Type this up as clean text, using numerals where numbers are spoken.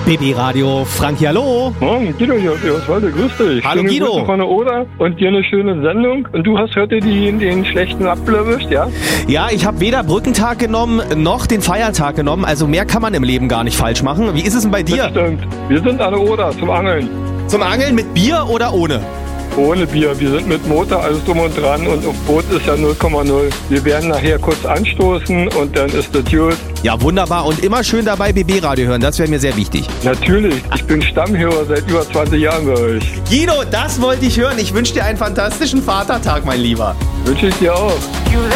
BB Radio, Frankie, hallo. Morgen, Guido hier aus Eberswalde, grüß dich. Hallo Schöne Guido. Grüße von der Oder und dir eine schöne Sendung. Und du hast heute den schlechten Apfel erwischt, ja? Ja, ich habe weder Brückentag genommen, noch den Feiertag genommen. Also mehr kann man im Leben gar nicht falsch machen. Wie ist es denn bei Das dir? stimmt. Wir sind an der Oder zum Angeln. Zum Angeln mit Bier oder ohne? Ohne Bier. Wir sind mit Motor, alles drum und dran. Und auf Boot ist ja 0,0. Wir werden nachher kurz anstoßen und dann ist das gut. Ja, wunderbar. Und immer schön dabei BB Radio hören. Das wäre mir sehr wichtig. Natürlich. Ich bin Stammhörer seit über 20 Jahren bei euch. Guido, das wollte ich hören. Ich wünsche dir einen fantastischen Vatertag, mein Lieber. Wünsche ich dir auch.